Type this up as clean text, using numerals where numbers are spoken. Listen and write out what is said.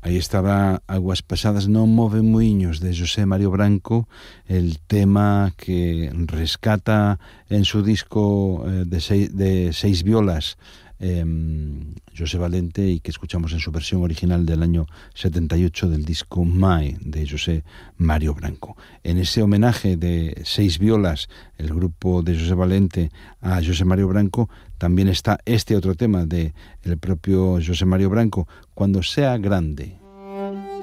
Ahí estaba Aguas Pasadas non moven muiños, de José Mario Branco, el tema que rescata en su disco de seis violas José Valente, y que escuchamos en su versión original del año 78 del disco Mai de José Mario Branco. En ese homenaje de seis violas, el grupo de José Valente a José Mario Branco, también está este otro tema de el propio José Mario Branco, Cuando sea grande.